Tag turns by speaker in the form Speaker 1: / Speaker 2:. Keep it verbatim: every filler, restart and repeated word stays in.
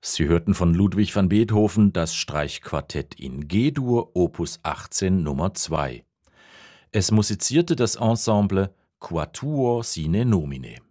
Speaker 1: Sie hörten von Ludwig van Beethoven das Streichquartett in G-Dur Opus achtzehn Nummer zwei. Es musizierte das Ensemble Quatuor sine nomine.